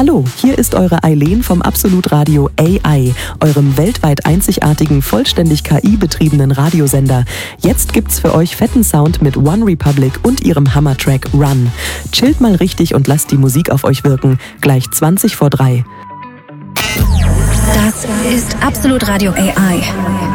Hallo, hier ist eure Eileen vom Absolut Radio AI, eurem weltweit einzigartigen, vollständig KI-betriebenen Radiosender. Jetzt gibt's für euch fetten Sound mit One Republic und ihrem Hammertrack Run. Chillt mal richtig und lasst die Musik auf euch wirken. Gleich 20 vor 3. Das ist Absolut Radio AI.